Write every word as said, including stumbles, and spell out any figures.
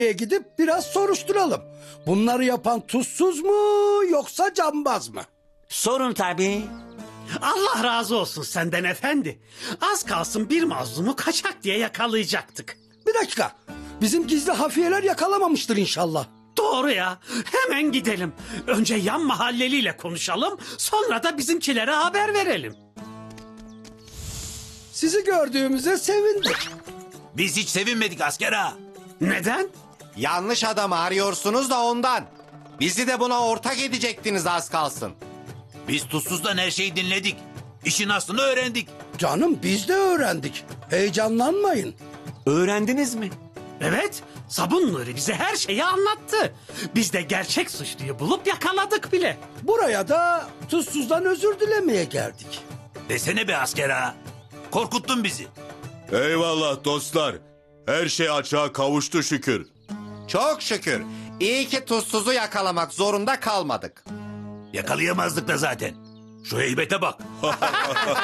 gidip biraz soruşturalım. Bunları yapan tuzsuz mu yoksa cambaz mı? Sorun tabii. Allah razı olsun senden efendi. Az kalsın bir mazlumu kaçak diye yakalayacaktık. Bir dakika. Bizim gizli hafiyeler yakalamamıştır inşallah. Doğru ya. Hemen gidelim. Önce yan mahalleliyle konuşalım. Sonra da bizimkilere haber verelim. Sizi gördüğümüze sevindik. Biz hiç sevinmedik asker ağa. Neden? Yanlış adamı arıyorsunuz da ondan. Bizi de buna ortak edecektiniz az kalsın. Biz tuzsuzdan her şeyi dinledik. İşin aslını öğrendik. Canım biz de öğrendik. Heyecanlanmayın. Öğrendiniz mi? Evet. Sabun Nuri bize her şeyi anlattı. Biz de gerçek suçluyu bulup yakaladık bile. Buraya da tuzsuzdan özür dilemeye geldik. Desene be asker ağa. Korkuttun bizi. Eyvallah dostlar. Her şey açığa kavuştu şükür. Çok şükür. İyi ki tuzsuzu yakalamak zorunda kalmadık. Yakalayamazdık da zaten. Şu heybete bak.